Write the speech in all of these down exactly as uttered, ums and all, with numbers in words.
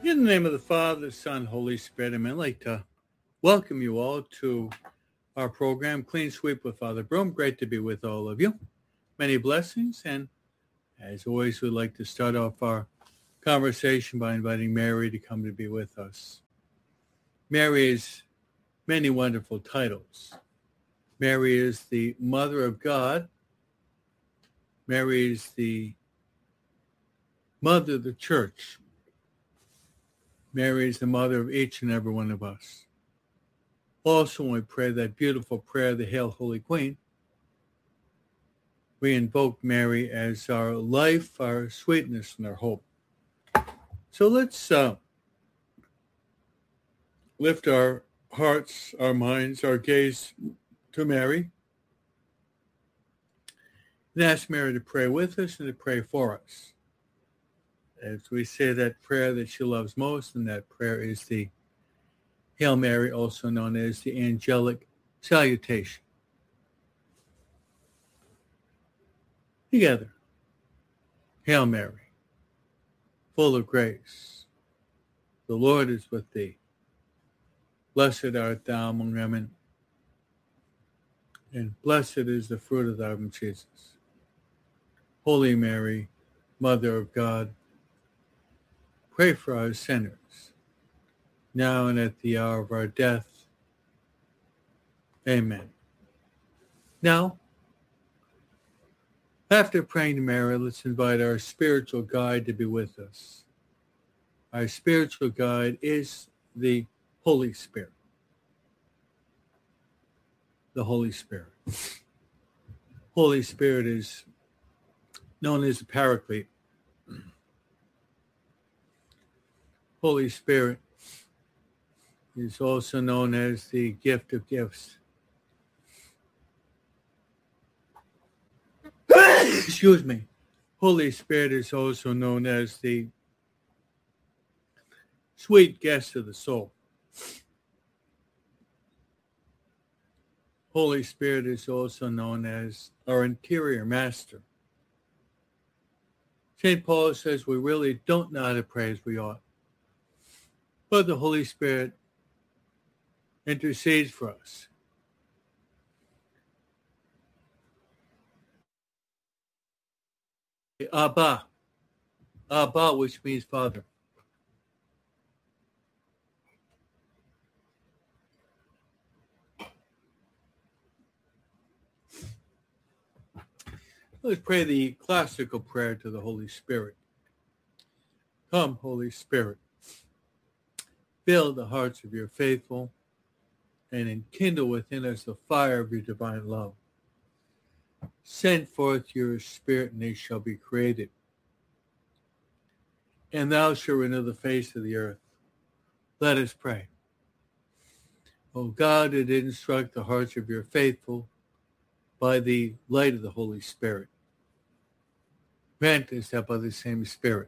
In the name of the Father, Son, Holy Spirit, Amen. I'd like to welcome you all to our program, Clean Sweep with Father Broom. Great to be with all of you. Many blessings. And as always, we'd like to start off our conversation by inviting Mary to come to be with us. Mary has many wonderful titles. Mary is the Mother of God. Mary is the Mother of the Church. Mary is the mother of each and every one of us. Also, when we pray that beautiful prayer, the Hail, Holy Queen, we invoke Mary as our life, our sweetness, and our hope. So let's uh, lift our hearts, our minds, our gaze to Mary and ask Mary to pray with us and to pray for us. As we say that prayer that she loves most, and that prayer is the Hail Mary, also known as the angelic salutation. Together. Hail Mary, full of grace, the Lord is with thee. Blessed art thou among women, and blessed is the fruit of thy womb, Jesus. Holy Mary, Mother of God, pray for us sinners, now and at the hour of our death. Amen. Now, after praying to Mary, let's invite our spiritual guide to be with us. Our spiritual guide is the Holy Spirit. The Holy Spirit. Holy Spirit is known as the Paraclete. Holy Spirit is also known as the gift of gifts. Excuse me. Holy Spirit is also known as the sweet guest of the soul. Holy Spirit is also known as our interior master. Saint Paul says we really don't know how to pray as we ought, but the Holy Spirit intercedes for us. Abba, Abba, which means Father. Let's pray the classical prayer to the Holy Spirit. Come, Holy Spirit, fill the hearts of your faithful and enkindle within us the fire of your divine love. Send forth your Spirit, and they shall be created. And thou shalt renew the face of the earth. Let us pray. O God, who did instruct the hearts of your faithful by the light of the Holy Spirit, grant us that by the same Spirit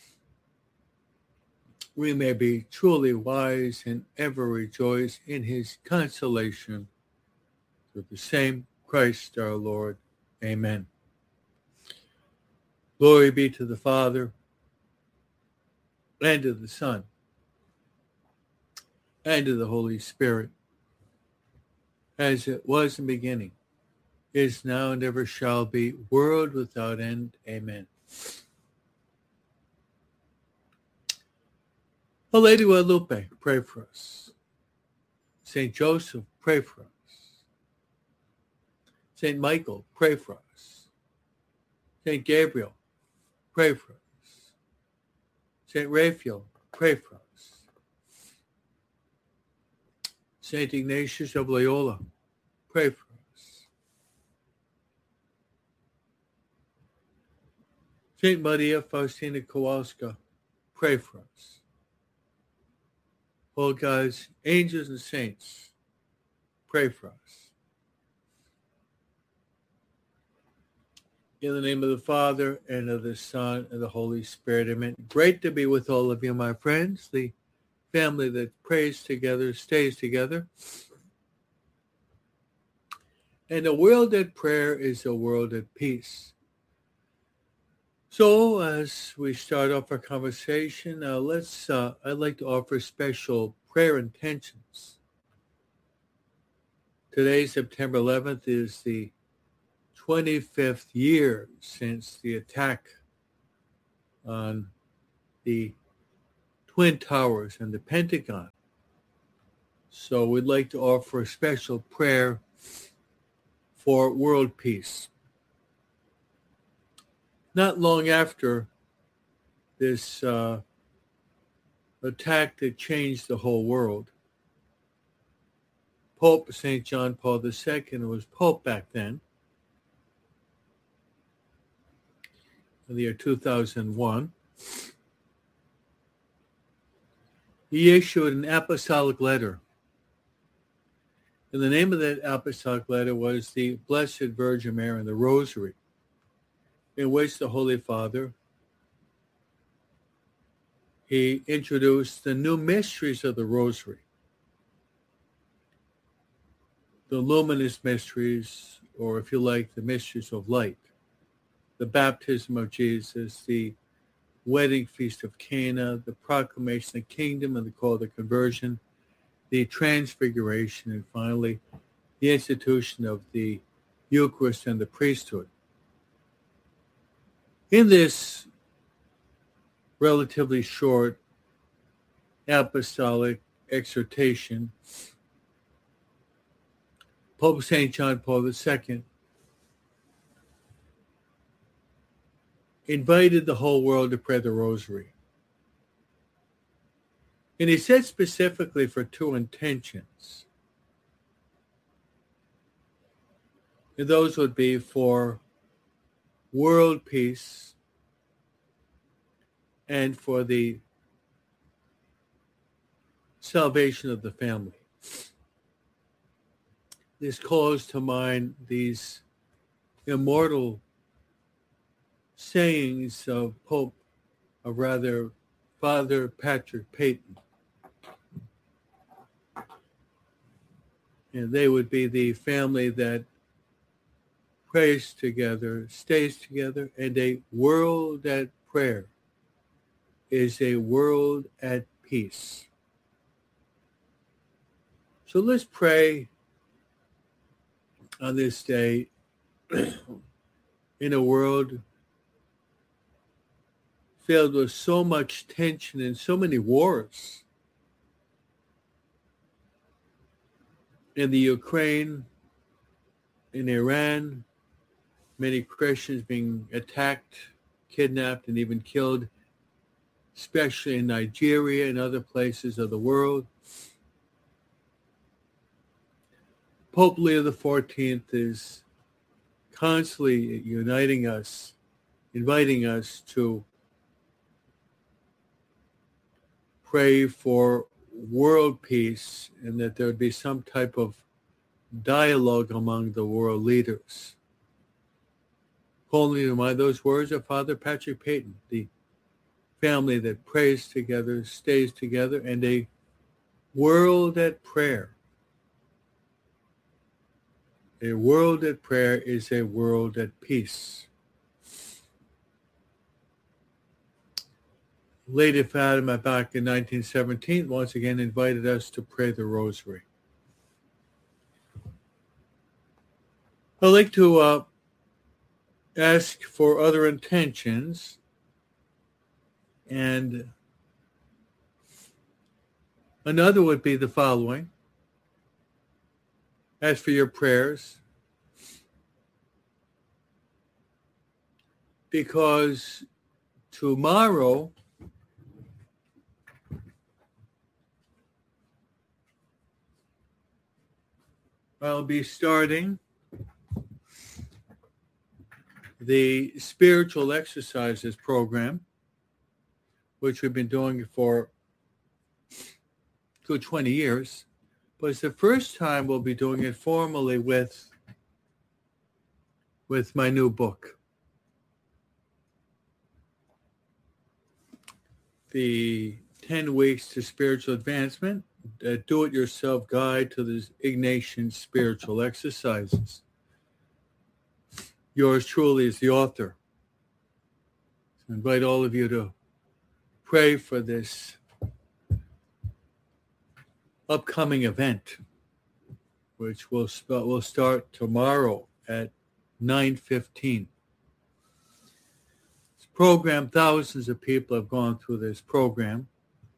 we may be truly wise and ever rejoice in his consolation through the same Christ our Lord. Amen. Glory be to the Father, and to the Son, and to the Holy Spirit, as it was in the beginning, is now, and ever shall be, world without end. Amen. O Lady of Guadalupe, pray for us. Saint Joseph, pray for us. Saint Michael, pray for us. Saint Gabriel, pray for us. Saint Raphael, pray for us. Saint Ignatius of Loyola, pray for us. Saint Maria Faustina Kowalska, pray for us. All God's angels and saints, pray for us. In the name of the Father, and of the Son, and the Holy Spirit, amen. Great to be with all of you, my friends. The family that prays together stays together. And a world at prayer is a world at peace. So as we start off our conversation, uh, let's, uh, I'd like to offer special prayer intentions. Today, September eleventh, is the twenty-fifth year since the attack on the Twin Towers and the Pentagon. So we'd like to offer a special prayer for world peace. Not long after this uh, attack that changed the whole world, Pope Saint John Paul the Second was Pope back then, in the year two thousand one. He issued an apostolic letter. And the name of that apostolic letter was the Blessed Virgin Mary and the Rosary, in which the Holy Father, he introduced the new mysteries of the Rosary, the luminous mysteries, or if you like, the mysteries of light, the baptism of Jesus, the wedding feast of Cana, the proclamation of the kingdom and the call to conversion, the transfiguration, and finally, the institution of the Eucharist and the priesthood. In this relatively short apostolic exhortation, Pope Saint John Paul the Second invited the whole world to pray the Rosary. And he said specifically for two intentions. And those would be for world peace and for the salvation of the family. This calls to mind these immortal sayings of Pope, or rather Father Patrick Peyton. And they would be the family that prays together, stays together, and a world at prayer is a world at peace. So let's pray on this day in a world filled with so much tension and so many wars. In the Ukraine, in Iran, many Christians being attacked, kidnapped, and even killed, especially in Nigeria and other places of the world. Pope Leo the fourteenth is constantly uniting us, inviting us to pray for world peace and that there would be some type of dialogue among the world leaders. Calling to mind those words of Father Patrick Peyton, the family that prays together, stays together, and a world at prayer. A world at prayer is a world at peace. Lady Fatima back in nineteen seventeen once again invited us to pray the Rosary. I'd like to uh, ask for other intentions, and another would be the following. As for your prayers, because tomorrow I'll be starting the spiritual exercises program, which we've been doing for good twenty years. But it's the first time we'll be doing it formally with, with my new book. The ten Weeks to Spiritual Advancement, a do-it-yourself guide to the Ignatian spiritual exercises. Yours truly is the author. I invite all of you to pray for this upcoming event, which will sp- will start tomorrow at nine fifteen. This program, thousands of people have gone through this program.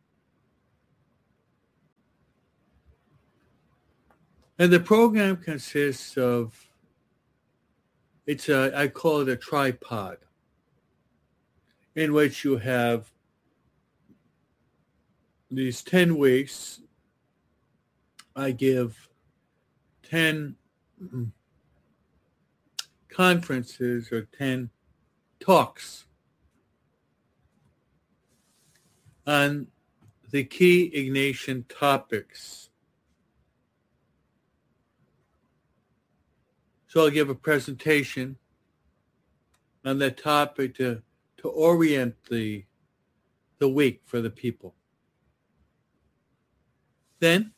And the program consists of, it's a, I call it a tripod, in which you have these ten weeks. I give ten conferences or ten talks on the key Ignatian topics. So I'll give a presentation on that topic to, to orient the, the week for the people. Then,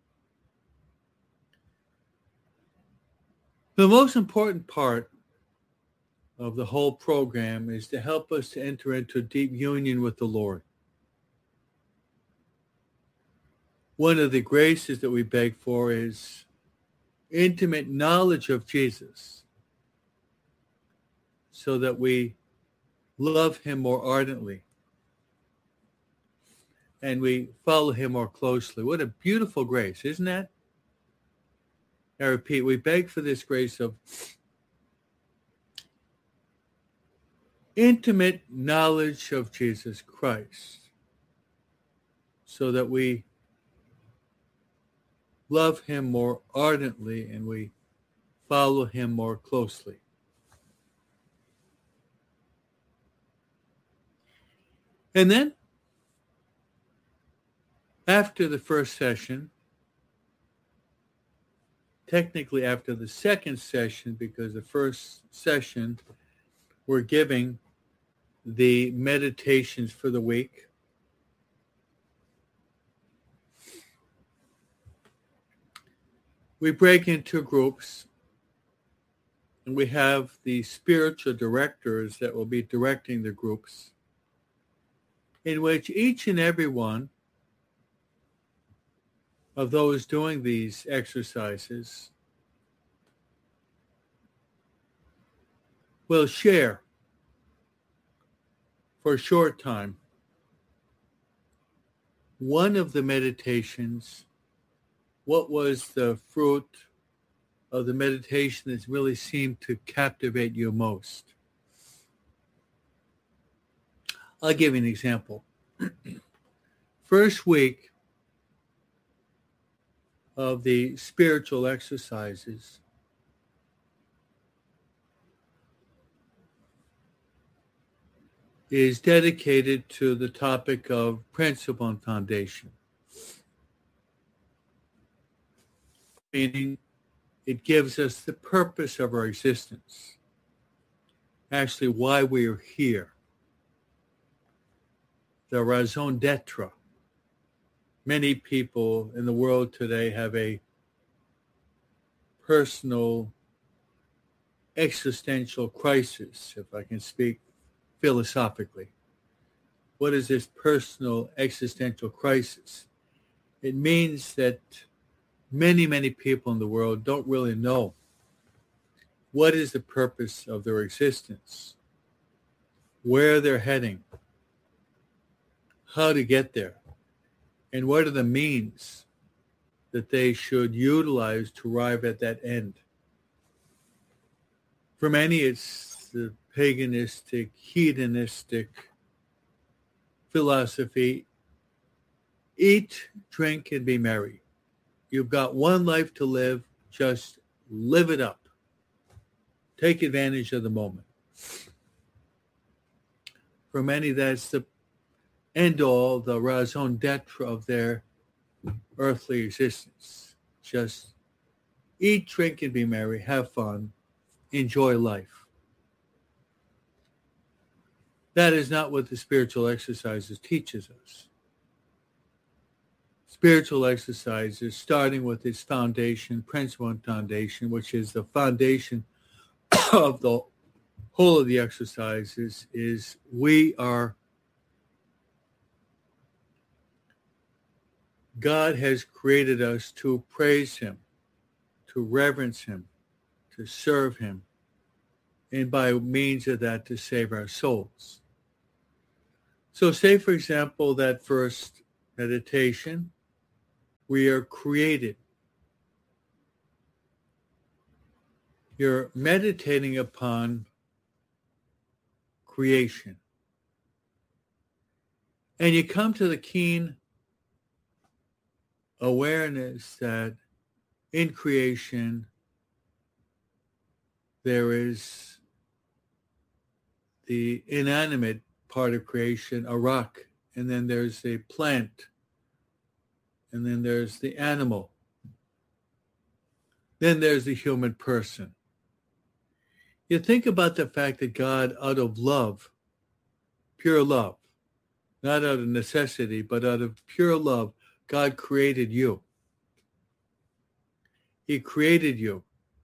the most important part of the whole program is to help us to enter into deep union with the Lord. One of the graces that we beg for is intimate knowledge of Jesus, so that we love him more ardently and we follow him more closely. What a beautiful grace, isn't that? I repeat, we beg for this grace of intimate knowledge of Jesus Christ, so that we love him more ardently and we follow him more closely. And then, after the first session, technically after the second session, because the first session we're giving the meditations for the week, we break into groups, and we have the spiritual directors that will be directing the groups, in which each and every one of those doing these exercises will share for a short time one of the meditations. What was the fruit of the meditation that really seemed to captivate you most? I'll give you an example. First week of the spiritual exercises, is dedicated to the topic of principle and foundation. Meaning, it gives us the purpose of our existence, actually why we are here, the raison d'etre. Many people in the world today have a personal existential crisis, if I can speak philosophically. What is this personal existential crisis? It means that many, many people in the world don't really know what is the purpose of their existence, where they're heading, how to get there, and what are the means that they should utilize to arrive at that end. For many, it's the paganistic, hedonistic philosophy. Eat, drink, and be merry. You've got one life to live. Just live it up. Take advantage of the moment. For many, that's the end all, the raison d'etre of their earthly existence. Just eat, drink, and be merry. Have fun. Enjoy life. That is not what the spiritual exercises teaches us. Spiritual exercises, starting with its foundation, principle and foundation, which is the foundation of the whole of the exercises is we are, God has created us to praise him, to reverence him, to serve him, and by means of that to save our souls. So say, for example, that first meditation, we are created. You're meditating upon creation. And you come to the keen awareness that in creation there is the inanimate part of creation, a rock, and then there's a plant, and then there's the animal, then there's the human person. You think about the fact that God, out of love, pure love, not out of necessity, but out of pure love, God created you. He created you,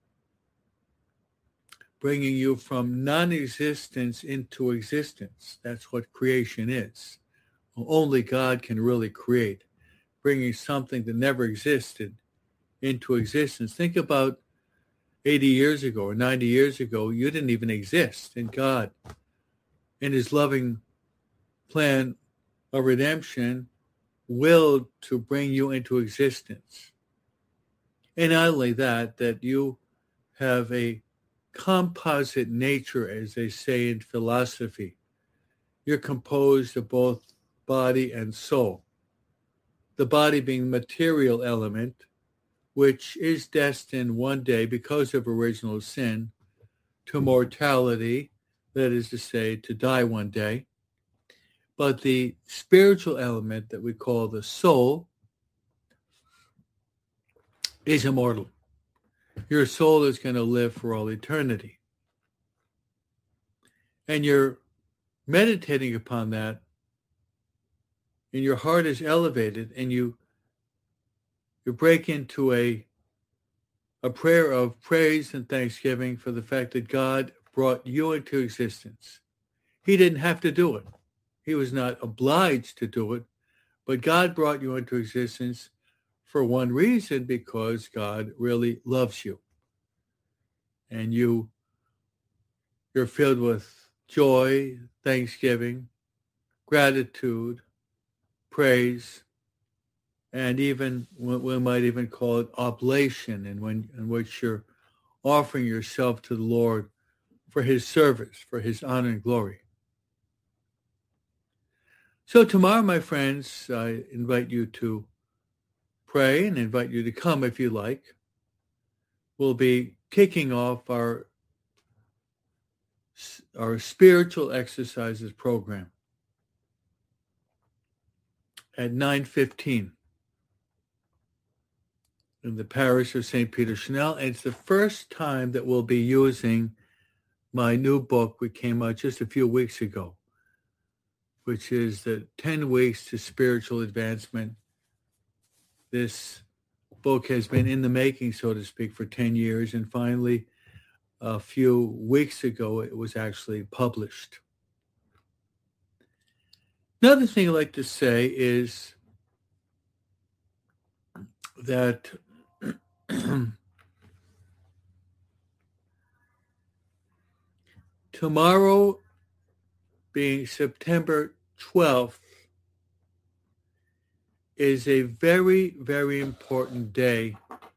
bringing you from non-existence into existence. That's what creation is. Only God can really create, bringing something that never existed into existence. Think about eighty years ago or ninety years ago, you didn't even exist. And God, in his loving plan of redemption, willed to bring you into existence. And not only that, that you have a composite nature, as they say in philosophy. You're composed of both body and soul. The body being the material element, which is destined one day, because of original sin, to mortality, that is to say, to die one day. But the spiritual element that we call the soul is immortal. Your soul is going to live for all eternity. And you're meditating upon that, and your heart is elevated, and you you break into a a prayer of praise and thanksgiving for the fact that God brought you into existence. He didn't have to do it. He was not obliged to do it, but God brought you into existence for one reason, because God really loves you. And you, you're filled with joy, thanksgiving, gratitude, praise, and even, we might even call it oblation, in, when, in which you're offering yourself to the Lord for his service, for his honor and glory. So tomorrow, my friends, I invite you to pray and invite you to come if you like. We'll be kicking off our, our spiritual exercises program at nine fifteen in the parish of Saint Peter Chanel. And it's the first time that we'll be using my new book, which came out just a few weeks ago, which is the ten Weeks to Spiritual Advancement. This book has been in the making, so to speak, for ten years. And finally, a few weeks ago, it was actually published. Another thing I'd like to say is that tomorrow, being September twelfth, is a very, very important day.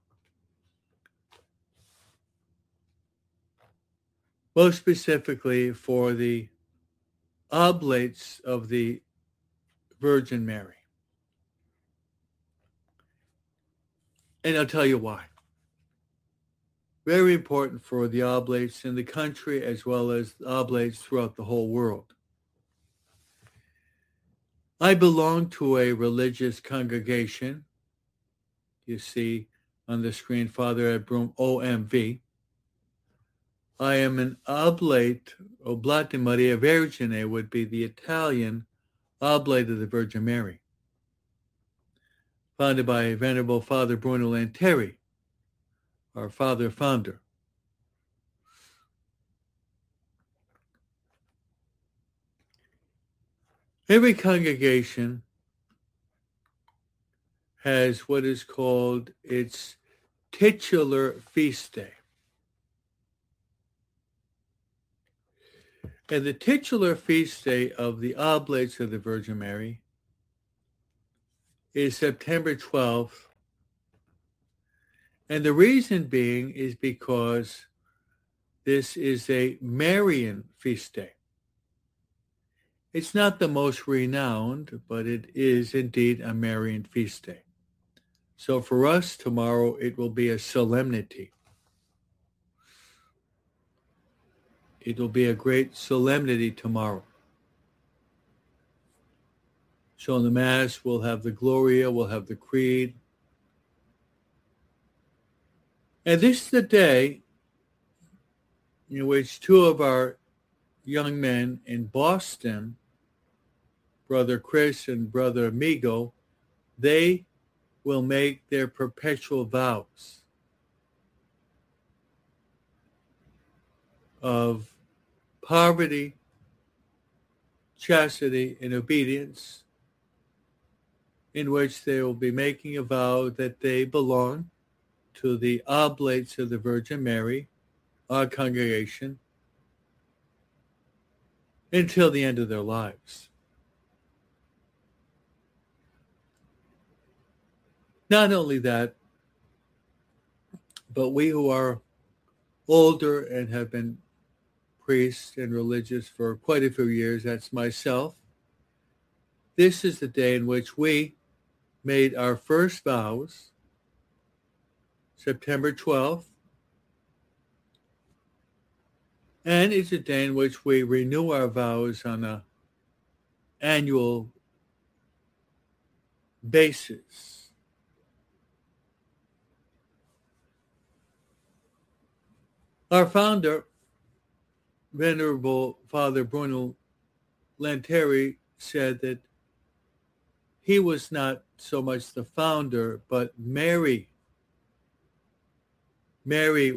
Most specifically for the oblates of the Virgin Mary. And I'll tell you why. Very important for the oblates in the country as well as oblates throughout the whole world. I belong to a religious congregation. You see on the screen, Father Ed Broom, O M V. I am an oblate, Oblate Maria Vergine would be the Italian oblate of the Virgin Mary, founded by Venerable Father Bruno Lanteri, our father founder. Every congregation has what is called its titular feast day. And the titular feast day of the Oblates of the Virgin Mary is September twelfth. And the reason being is because this is a Marian feast day. It's not the most renowned, but it is indeed a Marian feast day. So for us, tomorrow, it will be a solemnity. It will be a great solemnity tomorrow. So in the Mass, we'll have the Gloria, we'll have the Creed. And this is the day in which two of our young men in Boston, Brother Chris and Brother Amigo, they will make their perpetual vows of poverty, chastity, and obedience, in which they will be making a vow that they belong to the Oblates of the Virgin Mary, our congregation, until the end of their lives. Not only that, but we who are older and have been priests and religious for quite a few years, that's myself, this is the day in which we made our first vows, September twelfth, and it's a day in which we renew our vows on an annual basis. Our founder, Venerable Father Bruno Lanteri, said that he was not so much the founder, but Mary. Mary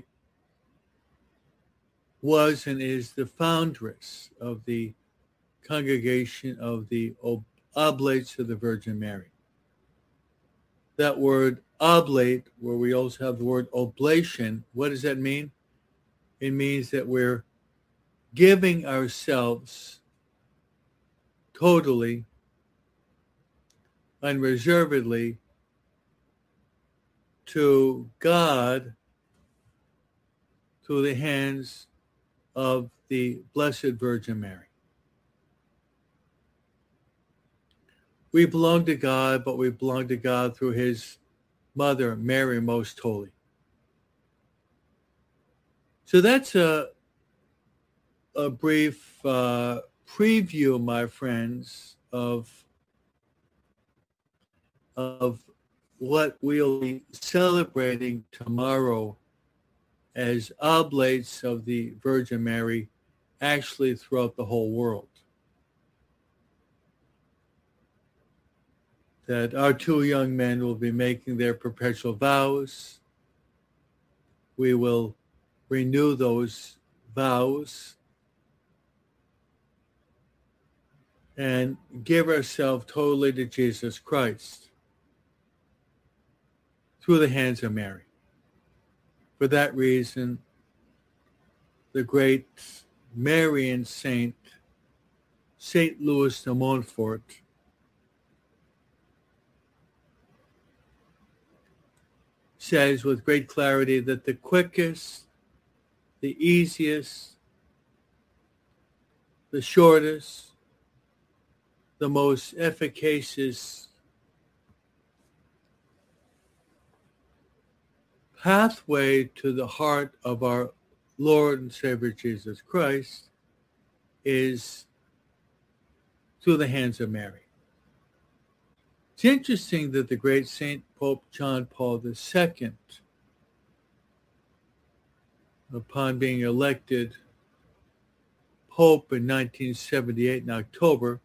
was and is the foundress of the congregation of the Oblates of the Virgin Mary. That word oblate, where we also have the word oblation, what does that mean? It means that we're giving ourselves totally, unreservedly to God through the hands of the Blessed Virgin Mary. We belong to God, but we belong to God through his mother, Mary Most Holy. So that's a, a brief uh, preview, my friends, of, of what we'll be celebrating tomorrow as Oblates of the Virgin Mary, actually throughout the whole world. That our two young men will be making their perpetual vows. We will renew those vows and give ourselves totally to Jesus Christ through the hands of Mary. For that reason, the great Marian saint, Saint Louis de Montfort, says with great clarity that the quickest, the easiest, the shortest, the most efficacious pathway to the heart of our Lord and Savior Jesus Christ is through the hands of Mary. It's interesting that the great Saint Pope John Paul the Second, upon being elected Pope in nineteen seventy-eight in October,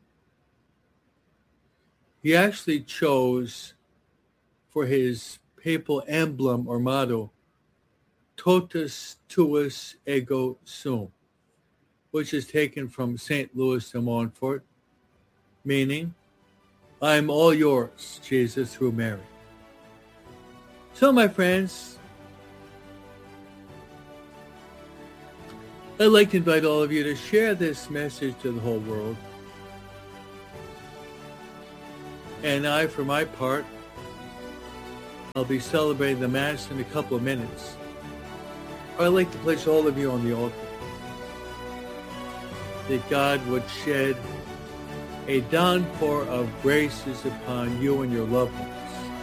he actually chose for his papal emblem or motto, Totus Tuus Ego Sum, which is taken from Saint Louis de Montfort, meaning, I am all yours, Jesus, through Mary. So, my friends, I'd like to invite all of you to share this message to the whole world. And I, for my part, I'll be celebrating the Mass in a couple of minutes. I'd like to place all of you on the altar, that God would shed a downpour of graces upon you and your loved ones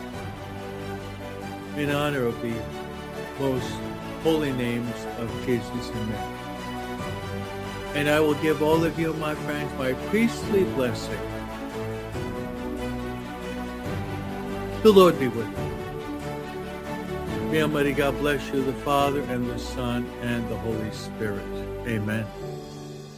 in honor of the most holy names of Jesus and Mary. And I will give all of you, my friends, my priestly blessing. The Lord be with you. May Almighty God bless you, the Father, and the Son, and the Holy Spirit. Amen.